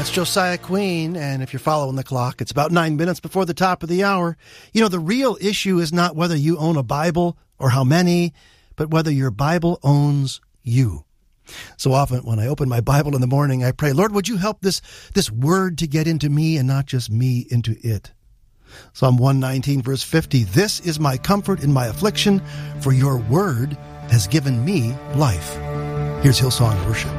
That's Josiah Queen, and if you're following the clock, it's about 9 minutes before the top of the hour. You know, the real issue is not whether you own a Bible or how many, but whether your Bible owns you. So often when I open my Bible in the morning, I pray, Lord, would you help this word to get into me and not just me into it? Psalm 119, verse 50, this is my comfort in my affliction, for your word has given me life. Here's Hillsong Worship.